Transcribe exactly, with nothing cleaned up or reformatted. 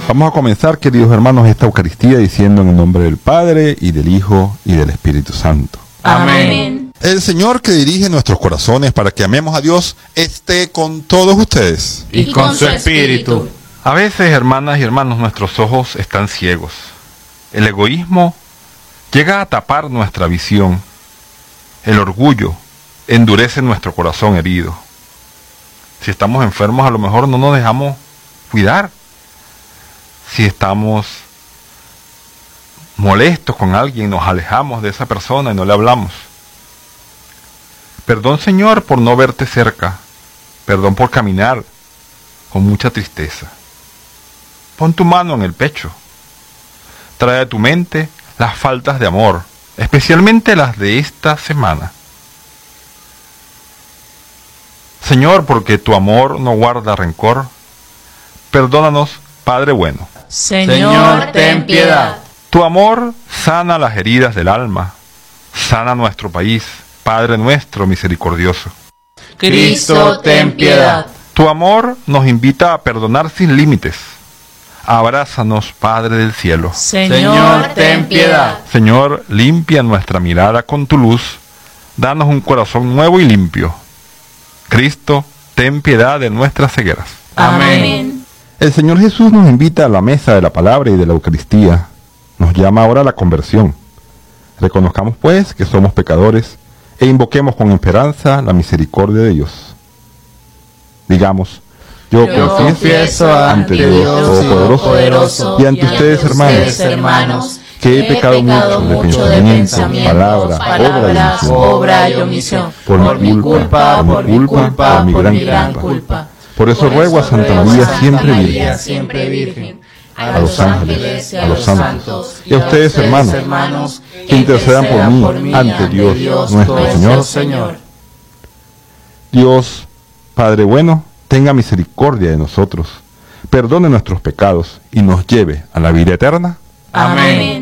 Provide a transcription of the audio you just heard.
Vamos a comenzar, queridos hermanos, esta Eucaristía diciendo en el nombre del Padre, y del Hijo, y del Espíritu Santo. Amén. El Señor que dirige nuestros corazones para que amemos a Dios esté con todos ustedes. Y con su espíritu. A veces, hermanas y hermanos, nuestros ojos están ciegos. El egoísmo llega a tapar nuestra visión. El orgullo endurece nuestro corazón herido. Si estamos enfermos, a lo mejor no nos dejamos cuidar. Si estamos molestos con alguien, nos alejamos de esa persona y no le hablamos. Perdón, Señor, por no verte cerca. Perdón por caminar con mucha tristeza. Pon tu mano en el pecho. Trae a tu mente las faltas de amor, especialmente las de esta semana. Señor, porque tu amor no guarda rencor, perdónanos, Padre bueno. Señor, ten piedad. Tu amor sana las heridas del alma, sana nuestro país, Padre nuestro misericordioso. Cristo, ten piedad. Tu amor nos invita a perdonar sin límites. Abrázanos, Padre del cielo. Señor, ten piedad. Señor, limpia nuestra mirada con tu luz, danos un corazón nuevo y limpio. Cristo, ten piedad de nuestras cegueras. Amén. El Señor Jesús nos invita a la mesa de la palabra y de la Eucaristía. Nos llama ahora a la conversión. Reconozcamos, pues, que somos pecadores e invoquemos con esperanza la misericordia de Dios. Digamos, yo, Yo confieso confieso ante Dios Todopoderoso y ante ustedes, hermanos, hermanos, que he pecado mucho de pensamiento, palabra, palabras, obra y omisión, por mi culpa, por mi culpa, por mi gran culpa. Por eso ruego a Santa María siempre Virgen, siempre Virgen, a los ángeles, a los santos, y a ustedes, hermanos, que intercedan por mí ante Dios nuestro Señor. Dios, Padre bueno, tenga misericordia de nosotros, perdone nuestros pecados y nos lleve a la vida eterna. Amén.